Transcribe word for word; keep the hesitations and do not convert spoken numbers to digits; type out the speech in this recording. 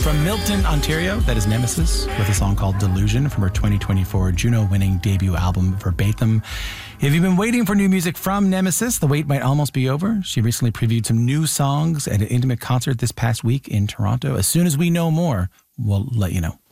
From Milton, Ontario, that is Nemesis, with a song called Delusion from her twenty twenty-four Juno-winning debut album, Verbatim. If you've been waiting for new music from Nemesis, the wait might almost be over. She recently previewed some new songs at an intimate concert this past week in Toronto. As soon as we know more, we'll let you know.